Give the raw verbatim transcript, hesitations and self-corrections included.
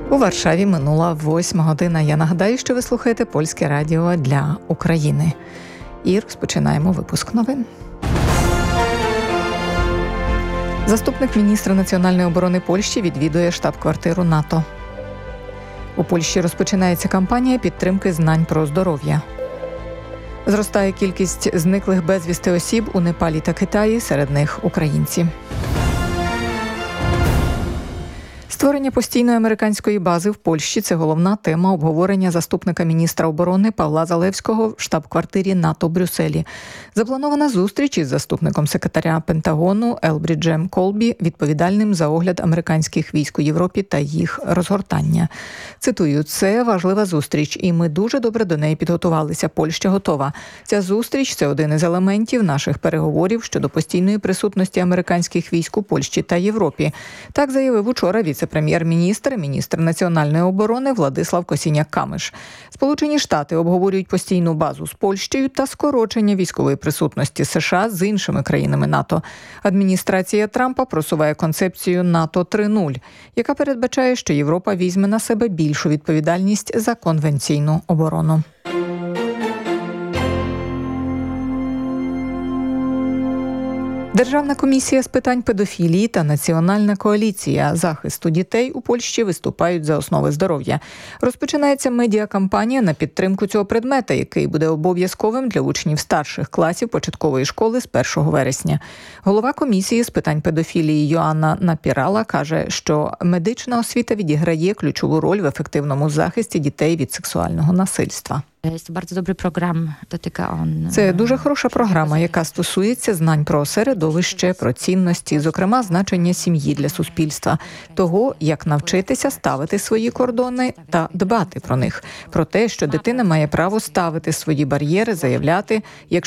У Варшаві минула восьма година. Я нагадаю, що ви слухаєте Польське радіо для України. І розпочинаємо випуск новин. Заступник міністра національної оборони Польщі відвідує штаб-квартиру НАТО. У Польщі розпочинається кампанія підтримки знань про здоров'я. Зростає кількість зниклих безвісти осіб у Непалі та Китаї, серед них українці. Створення постійної американської бази в Польщі – це головна тема обговорення заступника міністра оборони Павла Залевського в штаб-квартирі НАТО в Брюсселі. Запланована зустріч із заступником секретаря Пентагону Елбріджем Колбі, відповідальним за огляд американських військ у Європі та їх розгортання. Цитую, «Це важлива зустріч, і ми дуже добре до неї підготувалися. Польща готова. Ця зустріч – це один із елементів наших переговорів щодо постійної присутності американських військ у Польщі та Європі». Так заявив учора віце-прем'єр-міністр, міністр національної оборони Владислав Косіняк-Камиш. Сполучені Штати обговорюють постійну базу з Польщею та скорочення військової присутності США з іншими країнами НАТО. Адміністрація Трампа просуває концепцію НАТО три нуль, яка передбачає, що Європа візьме на себе більшу відповідальність за конвенційну оборону. Державна комісія з питань педофілії та Національна коаліція захисту дітей у Польщі виступають за основи здоров'я. Розпочинається медіакампанія на підтримку цього предмета, який буде обов'язковим для учнів старших класів початкової школи з першого вересня. Голова комісії з питань педофілії Йоанна Напірала каже, що медична освіта відіграє ключову роль в ефективному захисті дітей від сексуального насильства. Це дуже хороша програма, яка стосується знань про середовище, про цінності, зокрема значення сім'ї для суспільства, того, як навчитися ставити свої кордони та дбати про них, про те, що дитина має право ставити свої бар'єри, заявляти, якщо